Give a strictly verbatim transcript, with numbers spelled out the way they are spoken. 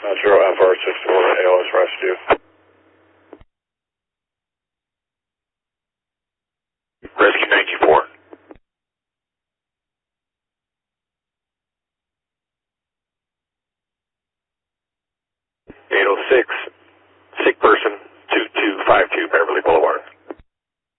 Uh, zero F R sixty-four, A L S rescue. Rescue ninety-four. eight oh six.